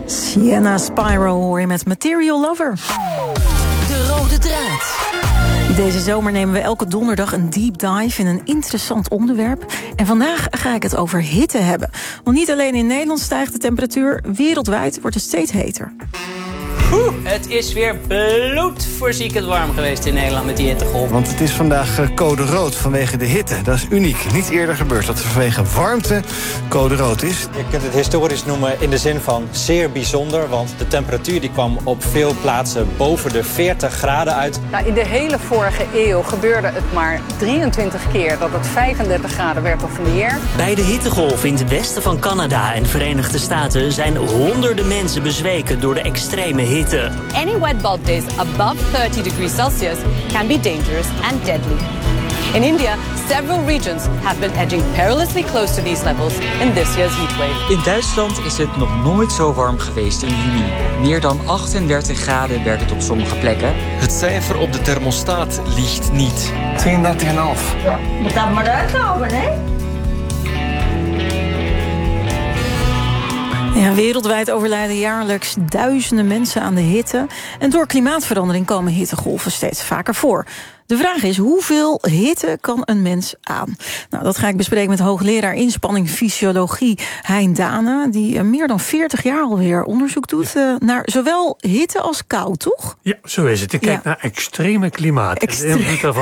Sienna Spyro hoor je met Material Lover. De rode draad. Deze zomer nemen we elke donderdag een deep dive in een interessant onderwerp. En vandaag ga ik het over hitte hebben. Want niet alleen in Nederland stijgt de temperatuur, wereldwijd wordt het steeds heter. Het is weer bloedverziekend warm geweest in Nederland met die hittegolf. Want het is vandaag code rood vanwege de hitte. Dat is uniek. Niet eerder gebeurd dat er vanwege warmte code rood is. Je kunt het historisch noemen in de zin van zeer bijzonder. Want de temperatuur die kwam op veel plaatsen boven de 40 graden uit. Nou, in de hele vorige eeuw gebeurde het maar 23 keer dat het 35 graden werd of meer. Bij de hittegolf in het westen van Canada en Verenigde Staten zijn honderden mensen bezweken door de extreme hitte. Any wet bulb days above 30 degrees Celsius can be dangerous and deadly. In India, several regions have been edging perilously close to these levels in this year's heatwave. In Duitsland is het nog nooit zo warm geweest in juni. Meer dan 38 graden werd het op sommige plekken. Het cijfer op de thermostaat liegt niet. 32,5. Moet dat maar uithouden, hè? Ja, wereldwijd overlijden jaarlijks duizenden mensen aan de hitte. En door klimaatverandering komen hittegolven steeds vaker voor. De vraag is, hoeveel hitte kan een mens aan? Nou, dat ga ik bespreken met hoogleraar inspanning fysiologie Hein Dane, die meer dan 40 jaar alweer onderzoek doet naar zowel hitte als kou, toch? Ja, zo is het. Ik kijk naar extreme klimaat.